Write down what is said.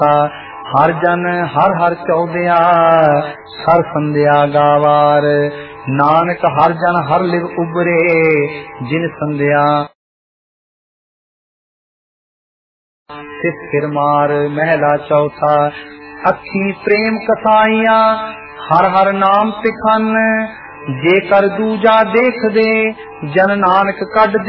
ਹਰ ਜਨ ਹਰ ਹਰ ਚੌਦਿਆ ਸਰ ਸੰਧਿਆ ਗਾਵਾਰ। ਨਾਨਕ ਹਰ ਜਨ ਹਰ ਲਿਵ ਉਬਰੇ ਜਿਨ ਸੰਧਿਆ ਸਿਰ ਫਿਰ ਮਾਰ। ਮਹਿਲਾ ਚੌਥਾ। ਅੱਖੀ ਪ੍ਰੇਮ ਕਥਾਈਆਂ ਹਰ ਹਰ ਨਾਮ ਤਿਖਨ। ਜੇ ਕਰ ਦੂਜਾ ਦੇਖਦੇ ਜਨ ਨਾਨਕ ਕੱਢ